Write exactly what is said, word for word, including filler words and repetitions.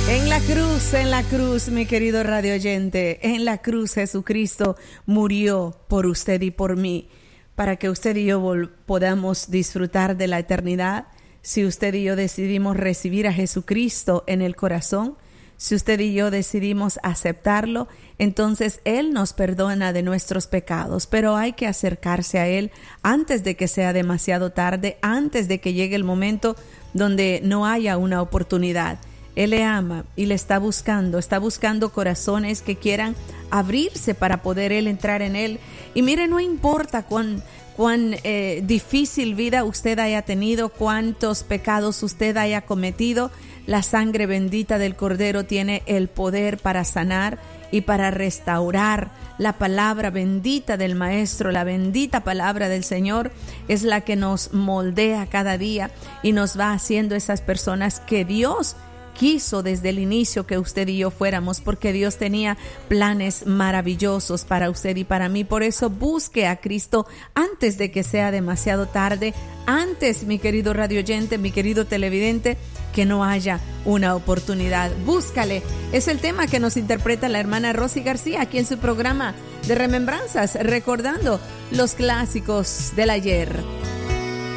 En la cruz, en la cruz, mi querido radio oyente, en la cruz Jesucristo murió por usted y por mí, para que usted y yo vol- podamos disfrutar de la eternidad. Si usted y yo decidimos recibir a Jesucristo en el corazón, si usted y yo decidimos aceptarlo, entonces Él nos perdona de nuestros pecados, pero hay que acercarse a Él antes de que sea demasiado tarde, antes de que llegue el momento donde no haya una oportunidad. Él le ama y le está buscando, está buscando corazones que quieran abrirse para poder Él entrar en Él. Y mire, no importa cuán, cuán eh, difícil vida usted haya tenido, cuántos pecados usted haya cometido, la sangre bendita del Cordero tiene el poder para sanar y para restaurar. La palabra bendita del Maestro, la bendita palabra del Señor es la que nos moldea cada día y nos va haciendo esas personas que Dios quiso desde el inicio que usted y yo fuéramos, porque Dios tenía planes maravillosos para usted y para mí. Por eso busque a Cristo antes de que sea demasiado tarde, antes, mi querido radio oyente, mi querido televidente, que no haya una oportunidad. Búscale. Es el tema que nos interpreta la hermana Rosy García aquí en su programa de Remembranzas, recordando los clásicos del ayer.